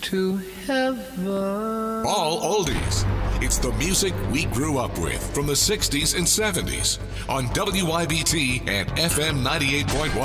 to heaven. All oldies. It's the music we grew up with from the 60s and 70s on WYBT and FM 98.1.